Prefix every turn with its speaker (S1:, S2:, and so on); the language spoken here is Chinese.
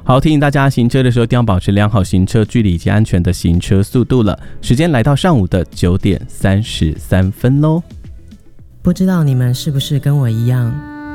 S1: 好，提醒大家行车的时候一定要保持良好行车距离以及安全的行车速度了。时间来到上午的9:33咯。
S2: 不知道你们是不是跟我一样，